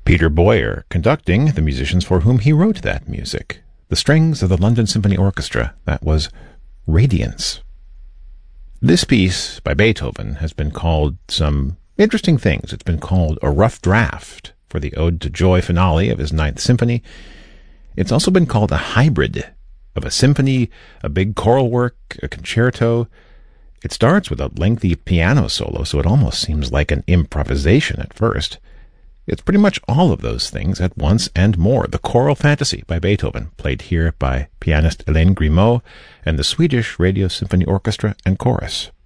Peter Boyer conducting the musicians for whom he wrote that music. The strings of the London Symphony Orchestra. That was Radiance. This piece by Beethoven has been called some interesting things. It's been called a rough draft for the Ode to Joy finale of his Ninth Symphony. It's also been called a hybrid of a symphony, a big choral work, a concerto. It starts with a lengthy piano solo, so it almost seems like an improvisation at first. It's pretty much all of those things at once and more. The Choral Fantasy by Beethoven, played here by pianist Hélène Grimaud and the Swedish Radio Symphony Orchestra and Chorus.